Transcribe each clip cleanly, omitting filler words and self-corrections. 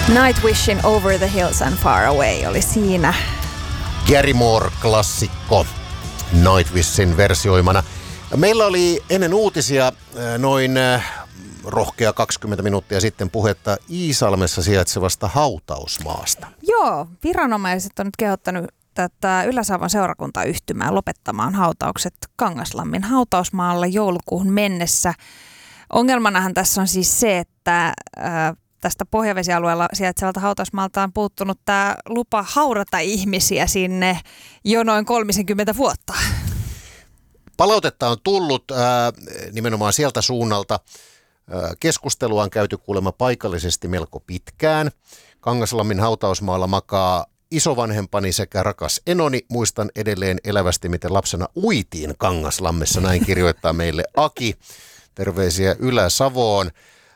Nightwishin Over the Hills and Far Away oli siinä. Gary Moore-klassikko Nightwishin versioimana. Meillä oli ennen uutisia noin rohkea 20 minuuttia sitten puhetta Iisalmessa sijaitsevasta hautausmaasta. Joo, viranomaiset on nyt kehottanut tätä Ylä-Savon seurakuntayhtymää lopettamaan hautaukset Kangaslammin hautausmaalle joulukuuhun mennessä. Ongelmanahan tässä on siis se, että tästä pohjavesialueella sijaitsevalta hautausmaalta on puuttunut tämä lupa haudata ihmisiä sinne jo noin 30 vuotta. Palautetta on tullut nimenomaan sieltä suunnalta. Keskustelua on käyty kuulemma paikallisesti melko pitkään. Kangaslammin hautausmaalla makaa isovanhempani sekä rakas enoni. Muistan edelleen elävästi, miten lapsena uitiin Kangaslammessa. Näin kirjoittaa meille Aki. Terveisiä Ylä-Savoon.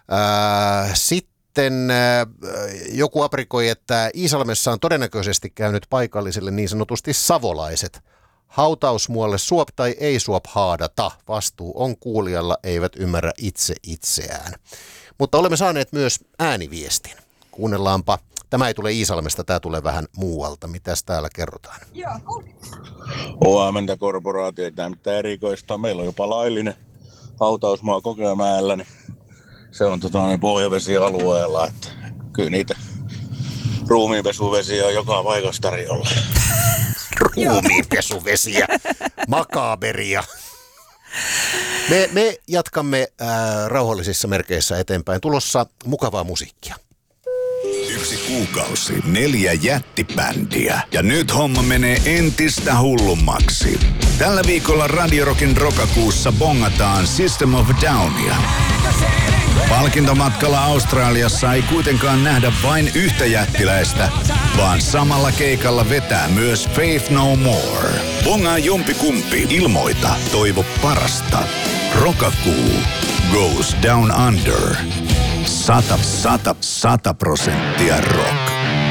Sitten joku aprikoi, että Iisalmessa on todennäköisesti käynyt paikallisille niin sanotusti savolaiset. Hautausmuolle suop tai ei suop haadata. Vastuu on kuulijalla, eivät ymmärrä itse itseään. Mutta olemme saaneet myös ääniviestin. Kuunnellaanpa. Tämä ei tule Iisalmesta, tämä tulee vähän muualta. Mitäs täällä kerrotaan? Huomenta korporaatio, ei tämä mitään erikoista. Meillä on jopa laillinen hautausmaa Kokemäellä, niin se on pohjavesialueella, että kyllä niitä ruumiinpesuvesiä on joka paikassa tarjolla. Ruumiinpesuvesiä, makaberia. Me jatkamme rauhallisissa merkeissä eteenpäin. Tulossa mukavaa musiikkia. 1 kuukausi, 4 jättibändiä. Ja nyt homma menee entistä hullummaksi. Tällä viikolla Radio Rockin Rokakuussa bongataan System of a Downia. Palkintomatkalla Australiassa ei kuitenkaan nähdä vain yhtä jättiläistä, vaan samalla keikalla vetää myös Faith No More. Bongaa jompikumpi, ilmoita, toivo parasta. Rokakuu goes down under. 100% rock.